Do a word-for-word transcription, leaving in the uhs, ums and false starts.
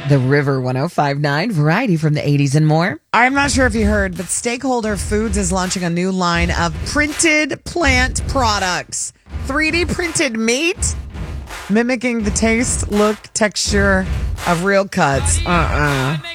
The River one oh five point nine variety from the eighties and more. I'm not sure if you heard, but Stakeholder Foods is launching a new line of printed plant products. three D printed meat, mimicking the taste, look, texture of real cuts. Uh-uh.